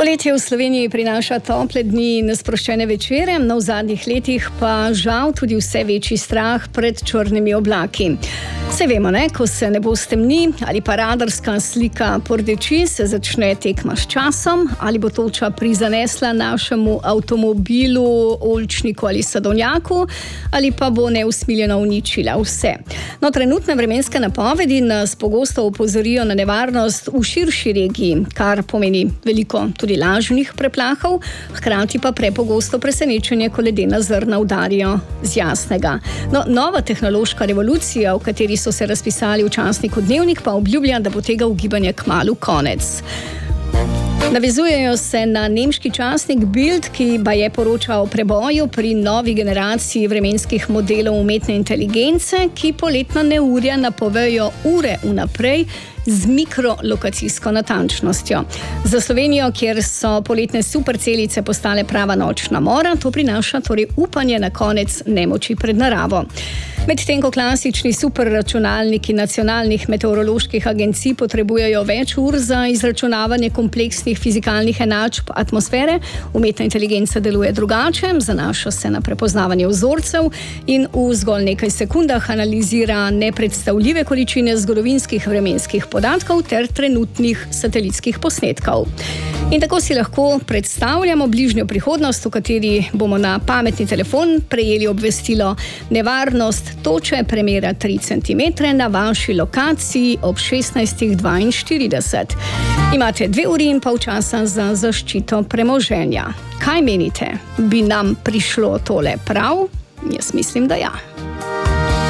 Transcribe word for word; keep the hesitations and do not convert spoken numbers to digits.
Poletje v Sloveniji prinaša tople dni in sproščene večere, no v zadnjih letih pa žal tudi vse večji strah pred črnimi oblaki. Saj vemo, ne, ko se nebo stemni ali pa radarska slika pordeči, se začne tekma s časom, ali bo toča prizanesla našemu avtomobilu, oljčniku ali sadovnjaku, ali pa bo neusmiljeno uničila vse. No, trenutne vremenske napovedi nas pogosto opozorijo na nevarnost v širši regiji, kar pomeni veliko tudi lažnih preplahov, hkrati pa prepogosto presenečenje, ko ledena zrna udarijo z jasnega. No, nova tehnološka revolucija, v kateri so se razpisali v časniku Dnevnik, pa obljublja, da bo tega ugibanja kmalu konec. Navezujejo se na nemški časnik Bild, ki ba je poročal o preboju pri novi generaciji vremenskih modelov umetne inteligence, ki poletna neurja napovejo ure vnaprej z mikrolokacijsko natančnostjo. Za Slovenijo, kjer so poletne supercelice postale prava nočna mora, to prinaša torej upanje na konec nemoči pred naravo. Medtem ko klasični superračunalniki nacionalnih meteoroloških agencij potrebujejo več ur za izračunavanje kompleksnih fizikalnih enačb atmosfere, umetna inteligenca deluje drugače, zanaša se na prepoznavanje vzorcev in v zgolj nekaj sekundah analizira nepredstavljive količine zgodovinskih vremenskih podatkov ter trenutnih satelitskih posnetkov. In tako si lahko predstavljamo bližnjo prihodnost, v kateri bomo na pametni telefon prejeli obvestilo nevarnost toče premera tri centimetre na vaši lokaciji ob šestnajst dvainštirideset. Imate dve uri in pol časa za zaščito premoženja. Kaj menite? Bi nam prišlo tole prav? Jaz mislim, da ja.